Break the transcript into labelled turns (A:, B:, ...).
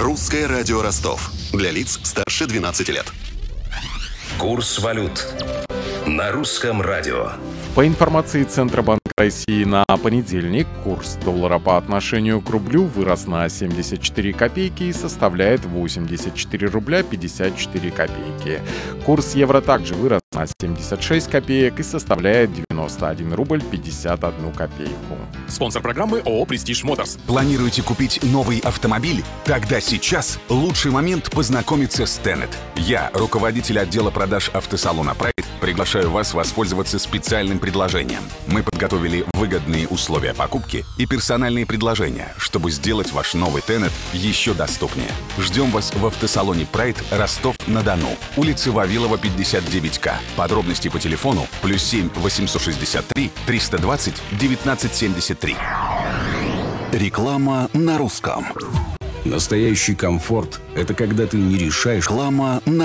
A: Русское радио Ростов. Для лиц старше 12 лет.
B: Курс валют на Русском радио.
C: По информации Центробанка России на понедельник, курс доллара по отношению к рублю вырос на 74 копейки и составляет 84 рубля 54 копейки. Курс евро также вырос на 76 копеек и составляет 91 рубль 51 копейку.
D: Спонсор программы ООО «Престиж Моторс».
E: Планируете купить новый автомобиль? Тогда сейчас лучший момент познакомиться с Tenet. Я, руководитель отдела продаж автосалона Pride, приглашаю вас воспользоваться специальным предложением. Мы подготовили выгодные условия покупки и персональные предложения, чтобы сделать ваш новый Tenet еще доступнее. Ждем вас в автосалоне Pride, Ростов-на-Дону, улица Вавилова, 59К. Подробности по телефону +7 863 320 1973.
A: Реклама на русском.
F: Настоящий комфорт – это когда ты не решаешь.
A: Реклама на